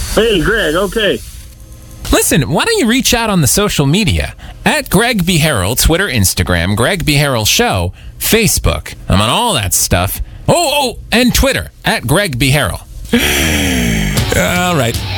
Hey, Greg, okay. Listen, why don't you reach out on the social media? At Greg B. Harrell, Twitter, Instagram, Greg B. Harrell Show, Facebook. I'm on all that stuff. Oh, and Twitter, at Greg B. Harrell. All right.